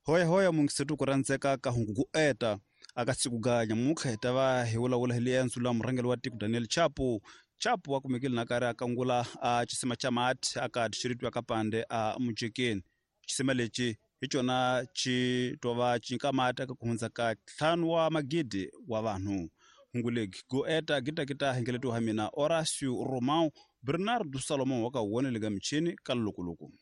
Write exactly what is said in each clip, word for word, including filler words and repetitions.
hoya hoya mungisetu kurandzeka ka hungu ku eta aka tsikuganya mukheta va hiwula wula hili enzula murangeli wa tiko Daniel Chapo Chapo wa kumekile nakari akangula a chisima cha mati aka dishiritu aka pande a mujekeni chisima lechi hichona chi tova chinka mati aka kuhunza ka tlhanu wa magidi wa vanhu hungulegi go eta gita gita hengeletu hamina Horacio Romão Bernardo Salomão waka wonelega michini kalukuluku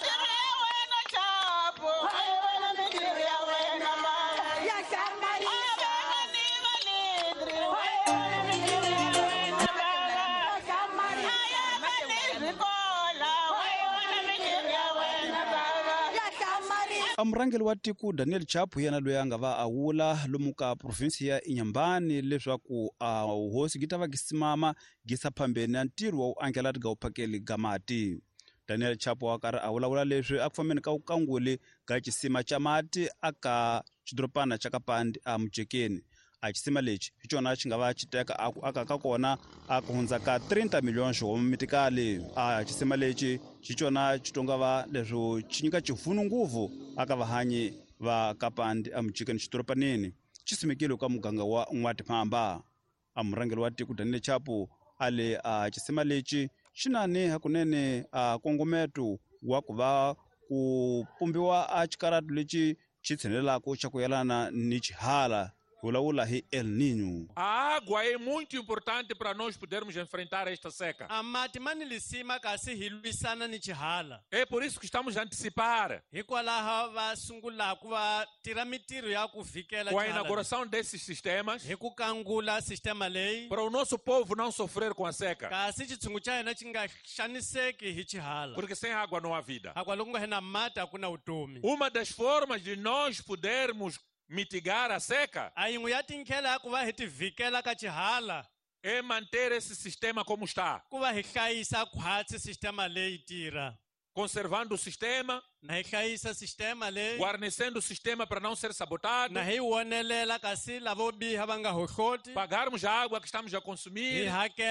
amurangeli wa tiko Daniel Chapo yana loyi anga va awula lomu ka province ya Inhambane leswaku a hosi gita va gisimama gisa phambeni na ntirho wa angela tiga uphakeli gamati Daniel Chapo wa kari awulawula leswi a kufambeni ka ukanguli ka chisima cha mati aka chidropana cha kapandi a mujekeni a chisima lechi hichona chi nga va chiteka aka ka kona a kuhunza ka thirty million wa mitikali a chisima lechi chichona chitonga va leswo chinyika chifunu nguvu aka vahanyi va kapandi a mujekeni chidropaneni chisimekile ka muganga wa N'watiphamba a murangeli wa tiko Daniel Chapo ale a chisima lechi xinani hakunene a kongometo wa ku va ku pumbiwa a chikaratu lechi chi tshenelako xa ku yelana ni chihala Ula hi El Niño. A água é muito importante para nós podermos enfrentar esta seca. É por isso que estamos a antecipar. Com a inauguração desses sistemas, para o nosso povo não sofrer com a seca. Porque sem água não há vida. Uma das formas de nós podermos mitigar a seca é manter esse sistema como está, conservando o sistema, guarnecendo o sistema para não ser sabotado, pagarmos a água que estamos a consumir,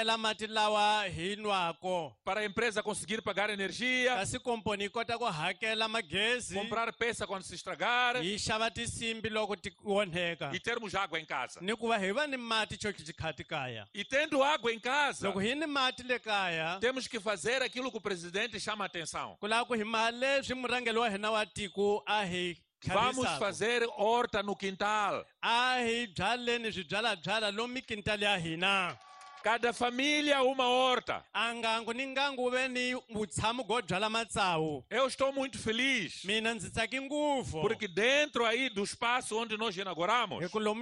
para a empresa conseguir pagar energia, comprar peça quando se estragar e termos água em casa. E tendo água em casa, temos que fazer aquilo que o presidente chama a atenção. Vamos fazer horta no quintal. Cada família uma horta. Eu estou muito feliz. Porque dentro aí do espaço onde nós inauguramos,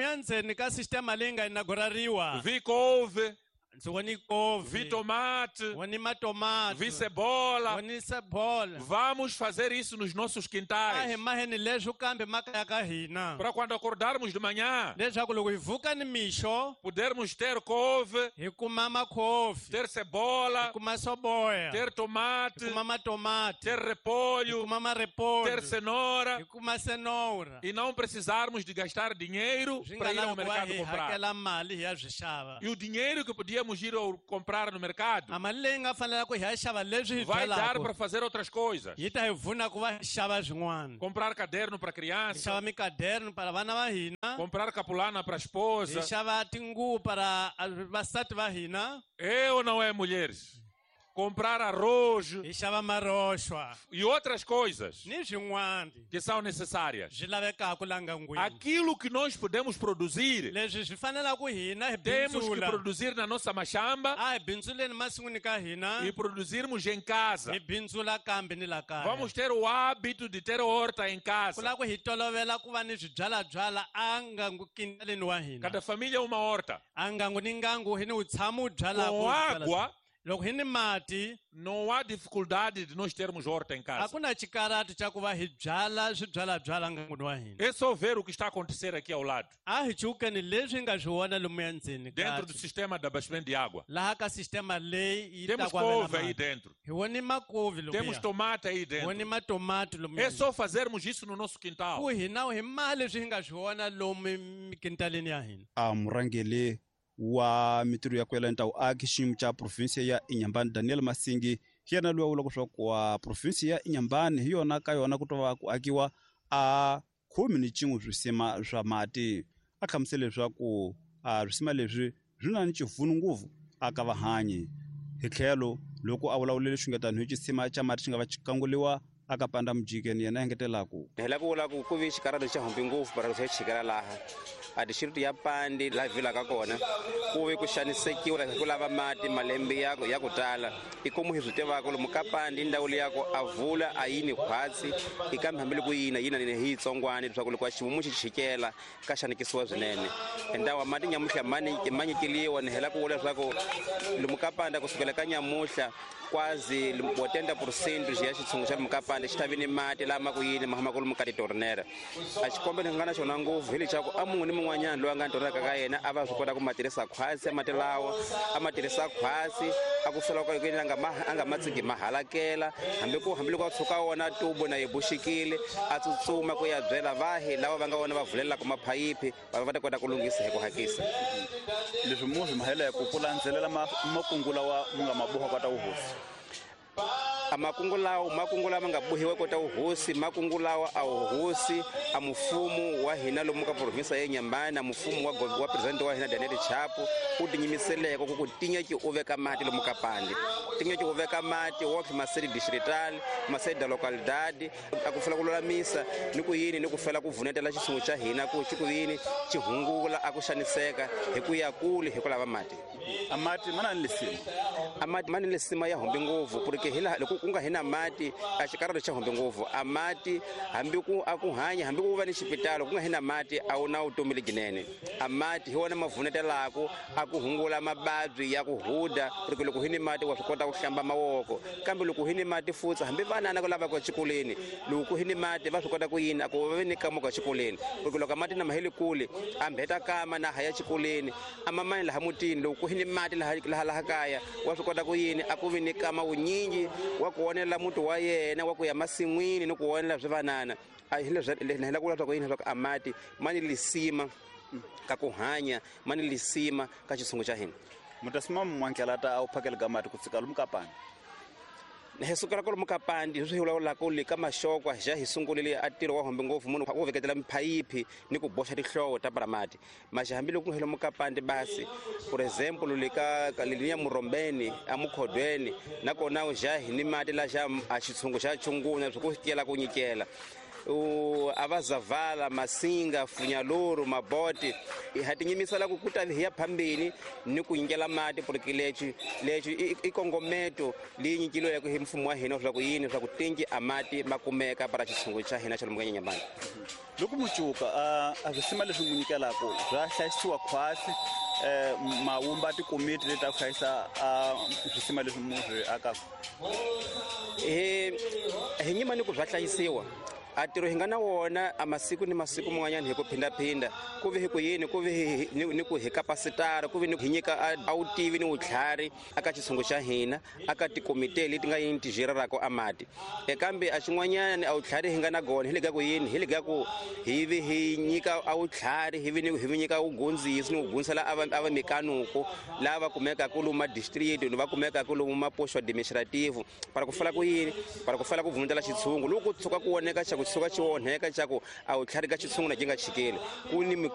vi couve, vi tomate, vi cebola. Vamos fazer isso nos nossos quintais. Para quando acordarmos de manhã, podermos ter couve, ter cebola, ter tomate, ter repolho, ter cenoura, e não precisarmos de gastar dinheiro para ir ao mercado comprar. E o dinheiro que podíamos ir ao comprar no mercado vai dar para fazer outras coisas. Comprar caderno para criança, comprar capulana para a esposa. É ou não é, mulheres? Comprar arroz e outras coisas que são necessárias. Aquilo que nós podemos produzir, temos que produzir na nossa machamba e produzirmos em casa. Vamos ter o hábito de ter horta em casa. Cada família uma horta. Com água, não há dificuldade de nós termos horta em casa. É só ver o que está a acontecer aqui ao lado. Dentro do sistema de abastecimento de água. Temos couve aí dentro. Temos tomate aí dentro. É só fazermos isso no nosso quintal. A murangeli wa mitiro ya kwela ntau a kishim cha province ya Inhambane Daniel Masingi hiana luwa ula kuswa kwa province ya Inhambane hiyo naka yona kutowa akiwa a khume ni cin'we swisima swa mati a hlamusele leswaku a swisima leswi swi na ni cipfuno ngopfu aka vahanyi hi tlhelo loko a vulavulele xingetano hi cisima ca mati xi nga va xikanguliwa aka Panda Mujikeni yena engetelaku hela ku vula ku ku vi xikarhalo xa humbi ngopfu para ku chikela laha a district ya Pandi la vila ka kona ku vi ku xanisekiwa ku lava mati malembe ya ya ku tala ikomu hi swi tivaka lomu ka Pandi ndhawu liyako a vula a yini khwatsi ikambe hambi ku yina yina ni hi tsongwani leswaku loko ximumu xi chikela ka xanikisiwa swinene ndhawu mati nyamuhla mani manyikeliwa ni hela ku vula leswaku lomu ka Pandi kusukela ka nyamuhla kwazi botenda percent ya xitshungu xa mukapande xi tavini mati lama ku yini mahama ku lomu ka titornera a xikombelo ni nga na xona ngopfu hi lexaku a munhu ni mun'wanyana loyi a nga ntoraka ka yena a va swi kota ku matirhisa khwatsi a mati lawa a matirhisa khwatsi a ku sola ka yini a nga ma a nga matsiki mahalakela hambi ku hambi loko a tshuka wona tubo na yebushikile a tsutsuma ku ya byela vahi lava va nga wona va vulela ku maphayiphi va va ta kota ku lunghisa hi ku hakisa leswi mu swi mahela hi ku ku landzelela makungula wa mu nga maboha kota uhosi amakungulawa makungulawa nga buhiwe kota uhosi makungulawa a uhosi a mufumu wa hina lomu ka province ya Nyambani na mufumu wa wa president wa hina Daniel Chapo u tinyimiseleka ku ku tinya ki u veka mati lomu ka Pandi tinya ki u veka mati wa masedi distrital masedi localidade a ku fela ku lulamisa ni ku yini ni ku fela ku vunetela xisungu xa hina ku xi ku yini xi hungula a ku xaniseka hi ku ya kule hi ku lava mati amati mana ni lesima amati mani lesima ya humbi ngopfu ku ri ke hila loko ku nga hina mati a xikarhalo xa humbi ngopfu amati hambi ku a ku hanya hambi ku va ni xipitalo ku nga hina mati a wu na vutomi lebyinene amati hi wona mavunetelako a ku hungula mababyi ya ku huda ku ri ke loko hini mati wa swi kota ku hlamba mavoko kambe loko hini mati futsa hambi vana na ku lava ku xikoleni loko hini mati va swi kota ku yini a ku va ni kamo ka xikoleni ku ri loko mati na maheli kule a mbheta kama na haya xikoleni a mamani laha mutini loko hini mati laha laha laha kaya wa swi kota ku yini a ku vi ni kama wunyingi wa ku onela muti wa yena wa ku ya masin'wini ni ku onela swivanana a hi leswi hela ku vula swa ku yini swa ku amati mani lisima ka ku hanya mani lisima ka xisungu xa hina mutasima mwankelata a u phakela ka mati ku tsika lomu ka Pandi he sukela ko lomu ka Pandi swi vulavula ku le ka maxoko ja hi sungulile a tiro wa hombe ngopfu munhu u veketela miphayiphi ni ku boxa tihlowo ta paramati maxa hambi loko helo mu ka Pandi basi for example le ka linya Murombeni a Mukhodweni na kona u ja hi ni mati la xa a xitshungu xa chunguna swi ku tiyela ku nyikela u avazavala masinga funyaluru maboti hatinyimisela ku kutavi hi ya phambeni ni ku nyikela mati porque lechi lechi ikongometo li nyikilo ya ku hi mfumo wa hina swa ku yini swa ku tingi amati makumeka para xitshungu xa hina xa lomu ka Nyambani loko mucuka a swisima leswi mu nyikelako swa hlayisiwa khwasi eh mawumba ti committee leta ku hlayisa a swisima leswi mu swi aka eh hi nyima ni ku swa hlayisiwa a tiro hi nga na wona a masiku ni masiku man'wanyana hi ku phindaphinda ku vi hi ku yini ku vi ni ku hi kapasitara ku vi ni ku hi nyika a wu tivi ni vutlhari aka xitshungu xa hina aka tikomite leti nga yini ti zhererako a mati kambe a xin'wanyana a vutlhari hi nga na gona hi le ka ku yini hi le ka ku hi vi hi nyika a vutlhari hi vi ni hi vi nyika vugondzisi ni ku gundzisela a va a va mekanuko lava kumekaka lomu madistrict ni va kumekaka lomu maposho administrative para ku fela ku yini para ku fela ku vunetela xitshungu loko ku tshuka ku oneka xa ku tshuka xi onheka xa ku a vutlhari ka xitshungu na xi nga chikeli ku ni